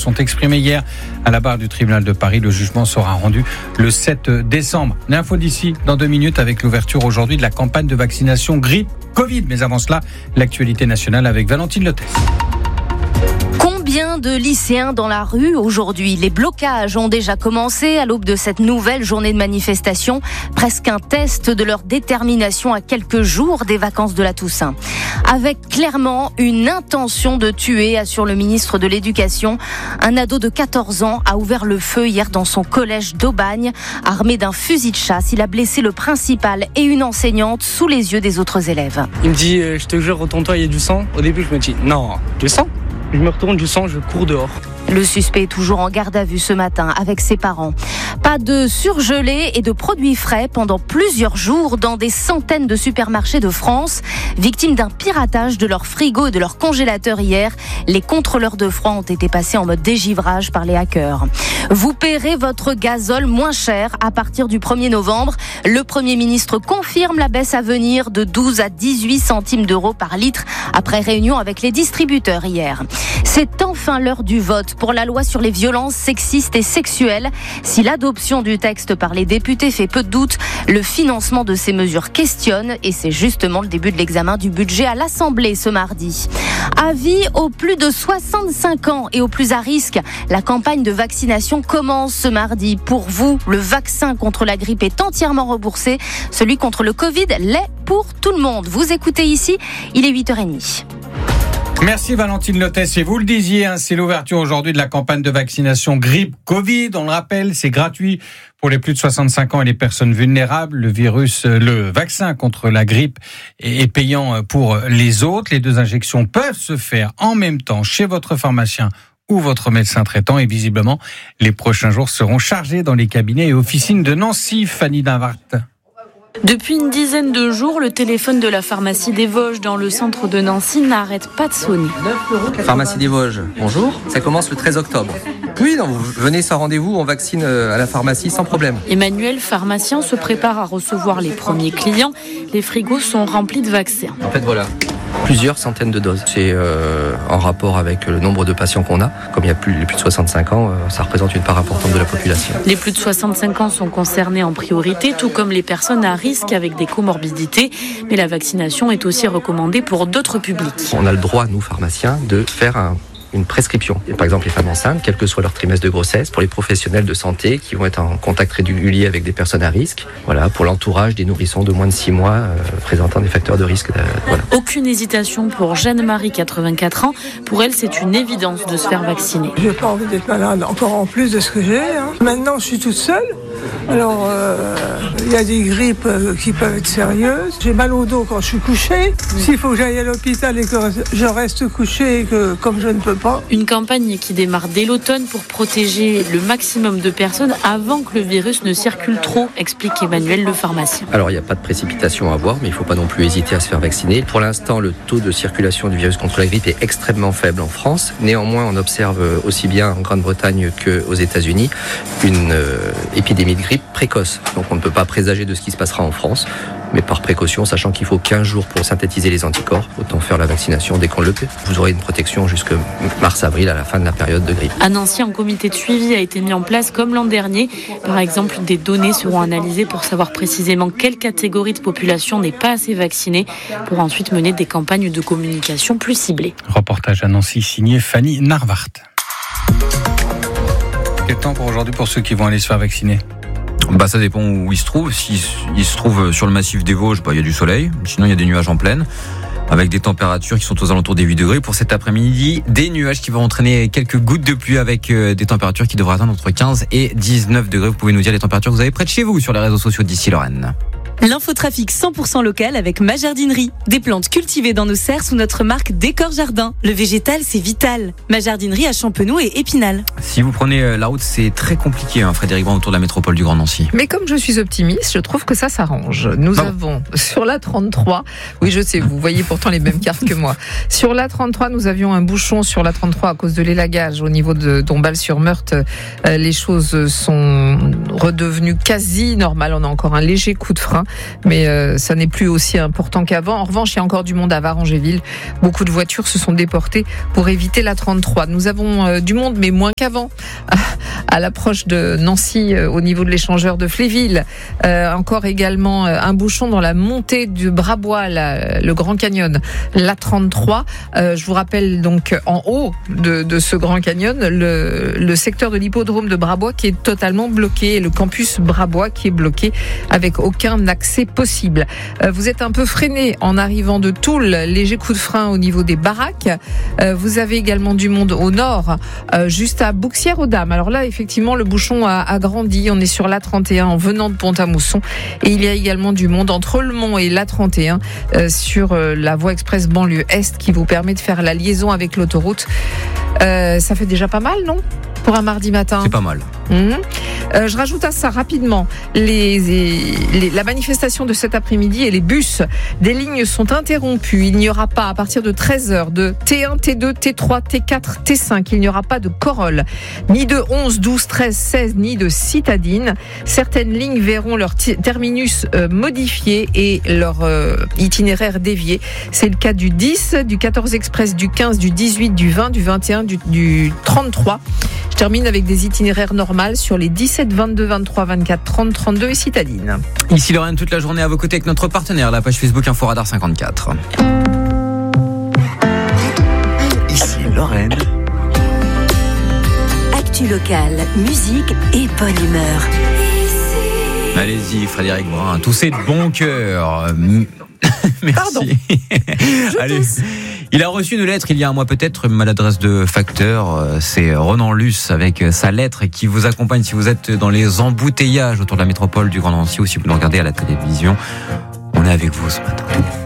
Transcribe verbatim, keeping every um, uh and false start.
sont exprimées hier à la barre du tribunal de Paris. Le jugement sera rendu le sept décembre. L'info d'ici dans deux minutes avec l'ouverture aujourd'hui de la campagne de vaccination grippe Covid. Mais avant cela, l'actualité nationale avec Valentine Lotès. Combien de lycéens dans la rue aujourd'hui ? Les blocages ont déjà commencé à l'aube de cette nouvelle journée de manifestation. Presque un test de leur détermination à quelques jours des vacances de la Toussaint. Avec clairement une intention de tuer, assure le ministre de l'Éducation. Un ado de quatorze ans a ouvert le feu hier dans son collège d'Aubagne. Armé d'un fusil de chasse, il a blessé le principal et une enseignante sous les yeux des autres élèves. Il me dit euh, « Je te jure, retourne-toi, il y a du sang ». Au début, je me dis « Non, du sang ?» Je me retourne du sang, je cours dehors. Le suspect est toujours en garde à vue ce matin avec ses parents. Pas de surgelés et de produits frais pendant plusieurs jours dans des centaines de supermarchés de France. Victimes d'un piratage de leurs frigos et de leurs congélateurs hier, les contrôleurs de froid ont été passés en mode dégivrage par les hackers. Vous paierez votre gazole moins cher à partir du premier novembre. Le Premier ministre confirme la baisse à venir de douze à dix-huit centimes d'euros par litre après réunion avec les distributeurs hier. C'est enfin l'heure du vote pour la loi sur les violences sexistes et sexuelles. Si l'adoption du texte par les députés fait peu de doute, le financement de ces mesures questionne et c'est justement le début de l'examen du budget à l'Assemblée ce mardi. Avis aux plus de soixante-cinq ans et aux plus à risque, la campagne de vaccination commence ce mardi. Pour vous, le vaccin contre la grippe est entièrement remboursé. Celui contre le Covid l'est pour tout le monde. Vous écoutez ici, il est huit heures trente. Merci Valentine Lotès. Et vous le disiez, hein, c'est l'ouverture aujourd'hui de la campagne de vaccination grippe Covid. On le rappelle, c'est gratuit pour les plus de soixante-cinq ans et les personnes vulnérables. Le virus, le vaccin contre la grippe est payant pour les autres. Les deux injections peuvent se faire en même temps chez votre pharmacien ou votre médecin traitant. Et visiblement, les prochains jours seront chargés dans les cabinets et officines de Nancy. Fanny Dinvart. Depuis une dizaine de jours, le téléphone de la pharmacie des Vosges dans le centre de Nancy n'arrête pas de sonner. Pharmacie des Vosges, bonjour. Ça commence le treize octobre. Oui, non, vous venez sans rendez-vous, on vaccine à la pharmacie sans problème. Emmanuel, pharmacien, se prépare à recevoir les premiers clients. Les frigos sont remplis de vaccins. En fait, voilà. Plusieurs centaines de doses. C'est euh, en rapport avec le nombre de patients qu'on a. Comme il y a plus, les plus de soixante-cinq ans, euh, ça représente une part importante de la population. Les plus de soixante-cinq ans sont concernés en priorité, tout comme les personnes à risque avec des comorbidités. Mais la vaccination est aussi recommandée pour d'autres publics. On a le droit, nous pharmaciens, de faire un une prescription. Et par exemple, les femmes enceintes, quel que soit leur trimestre de grossesse, pour les professionnels de santé qui vont être en contact régulier avec des personnes à risque, voilà, pour l'entourage des nourrissons de moins de six mois euh, présentant des facteurs de risque. Euh, voilà. Aucune hésitation pour Jeanne-Marie, quatre-vingt-quatre ans. Pour elle, c'est une évidence de se faire vacciner. Je n'ai pas envie d'être malade encore en plus de ce que j'ai. Hein. Maintenant, je suis toute seule. Alors, il euh, y a des grippes euh, qui peuvent être sérieuses. J'ai mal au dos quand je suis couchée. S'il faut que j'aille à l'hôpital et que je reste couchée et que, comme je ne peux pas. Une campagne qui démarre dès l'automne pour protéger le maximum de personnes avant que le virus ne circule trop, explique Emmanuel, le pharmacien. Alors, il n'y a pas de précipitation à avoir, mais il ne faut pas non plus hésiter à se faire vacciner. Pour l'instant, le taux de circulation du virus contre la grippe est extrêmement faible en France. Néanmoins, on observe aussi bien en Grande-Bretagne qu'aux États-Unis une euh, épidémie de grippe précoce. Donc on ne peut pas présager de ce qui se passera en France, mais par précaution, sachant qu'il faut quinze jours pour synthétiser les anticorps, autant faire la vaccination dès qu'on le peut. Vous aurez une protection jusque mars-avril, à la fin de la période de grippe. À Nancy, un comité de suivi a été mis en place comme l'an dernier. Par exemple, des données seront analysées pour savoir précisément quelle catégorie de population n'est pas assez vaccinée, pour ensuite mener des campagnes de communication plus ciblées. Reportage à Nancy signé Fanny Narvart. Quel temps pour aujourd'hui pour ceux qui vont aller se faire vacciner ? Bah, ça dépend où il se trouve. S'il il se trouve sur le massif des Vosges, bah, il y a du soleil. Sinon, il y a des nuages en plaine, avec des températures qui sont aux alentours des huit degrés. Pour cet après-midi, des nuages qui vont entraîner quelques gouttes de pluie avec des températures qui devraient atteindre entre quinze et dix-neuf degrés. Vous pouvez nous dire les températures que vous avez près de chez vous sur les réseaux sociaux d'ici Lorraine. L'infotrafic cent pour cent local avec Ma Jardinerie. Des plantes cultivées dans nos serres sous notre marque Décor Jardin. Le végétal, c'est vital. Ma Jardinerie à Champenoux et Épinal. Si vous prenez la route, c'est très compliqué, hein, Frédéric Brand, autour de la métropole du Grand Nancy. Mais comme je suis optimiste, je trouve que ça s'arrange. Nous bon. avons sur la trente-trois, oui je sais, vous voyez pourtant les mêmes cartes que moi. Sur la trente-trois, nous avions un bouchon sur la trente-trois à cause de l'élagage au niveau de Dombasle-sur-Meurthe. Euh, les choses sont redevenues quasi normales. On a encore un léger coup de frein. mais euh, ça n'est plus aussi important qu'avant. En revanche, il y a encore du monde à Varangéville. Beaucoup de voitures se sont déportées pour éviter la trente-trois. Nous avons euh, du monde, mais moins qu'avant. À l'approche de Nancy, euh, au niveau de l'échangeur de Fléville. Euh, encore également euh, un bouchon dans la montée du Brabois, la, le Grand Canyon, la trente-trois. Euh, je vous rappelle donc en haut de, de ce Grand Canyon, le, le secteur de l'hippodrome de Brabois qui est totalement bloqué, et le campus Brabois qui est bloqué avec aucun accès possible. Euh, vous êtes un peu freiné en arrivant de Toul, léger coup de frein au niveau des baraques. Euh, vous avez également du monde au nord, euh, juste à Bouxières-aux-Dames. Alors là, effectivement, le bouchon a, a grandi. On est sur l'A trente et un en venant de Pont-à-Mousson. Et il y a également du monde entre Le Mont et l'A trente et un euh, sur euh, la voie express banlieue Est qui vous permet de faire la liaison avec l'autoroute. Euh, ça fait déjà pas mal, non ? Pour un mardi matin. C'est pas mal. Mmh. Euh, je rajoute à ça rapidement les, les, la manifestation de cet après-midi et les bus. Des lignes sont interrompues. Il n'y aura pas à partir de treize heures de T un, T deux, T trois, T quatre, T cinq. Il n'y aura pas de Corolle, ni de onze, douze, treize, seize, ni de citadine. Certaines lignes verront leur t- terminus euh, modifié et leur euh, itinéraire dévié. C'est le cas du dix, du quatorze express, du quinze, du dix-huit, du vingt, du vingt et un, du, du trente-trois. Je termine avec des itinéraires normaux sur les dix-sept, vingt-deux, vingt-trois, vingt-quatre, trente, trente-deux et citadine. Ici Lorraine, toute la journée à vos côtés avec notre partenaire, la page Facebook Inforadar cinquante-quatre. Ici Lorraine. Actu locale, musique et bonne humeur. Allez-y Frédéric Brun, toussez de bon cœur. Merci. Pardon. Allez. Il a reçu une lettre il y a un mois peut-être, à l'adresse de Facteur. C'est Ronan Luce avec sa lettre qui vous accompagne si vous êtes dans les embouteillages autour de la métropole du Grand Nancy ou si vous nous regardez à la télévision. On est avec vous ce matin.